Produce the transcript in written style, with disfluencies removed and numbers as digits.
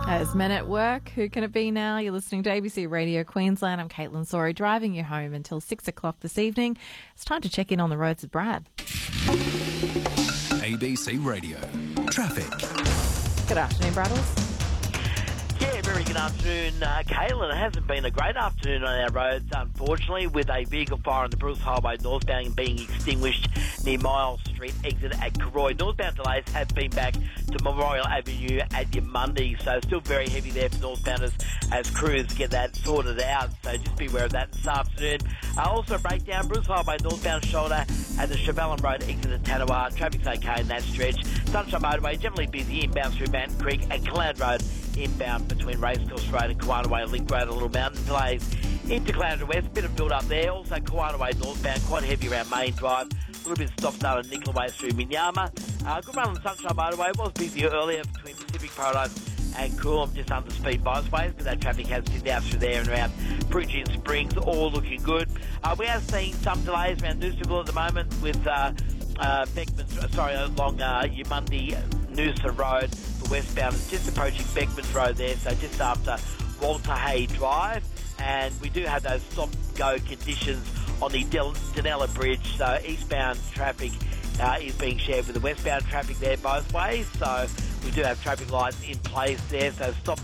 As men at work, who can it be now? You're listening to ABC Radio Queensland. I'm Caitlin Sorey, driving you home until 6 o'clock this evening. It's time to check in on the roads with Brad. ABC Radio. Traffic. Good afternoon, Braddles. Yeah, very good afternoon, Caitlin. It hasn't been a great afternoon on our roads, unfortunately, with a vehicle fire on the Bruce Highway northbound being extinguished near Miles Street exit at Karoi. Northbound delays have been back to Memorial Avenue at Yamundi, so still very heavy there for northbounders as crews get that sorted out, so just be aware of that this afternoon. Also a breakdown, Bruce Highway northbound shoulder at the Chevelin Road exit at Tanawa. Traffic's okay in that stretch. Sunshine Motorway generally busy inbound through Mountain Creek, and Cloud Road inbound between Racecourse Road and Kawanaway Link Road, a little mountain delays into Cloud West, bit of build up there. Also Kawanaway northbound, quite heavy around Main Drive, a little bit of stop start on Nicola Way through Minyama. Good run on Sunshine Motorway, was busy earlier between Pacific Paradise and Coolum, just under speed bypassways, but that traffic has thinned out through there and around Bridge and Springs, all looking good. We are seeing some delays around Noosaville at the moment with along Yamundi Noosa Road for westbound. It's just approaching Beckman's Road there, so just after Walter Hay Drive, and we do have those stop-go conditions on the Danella Bridge, so eastbound traffic is being shared with the westbound traffic there both ways, so we do have traffic lights in place there, so stop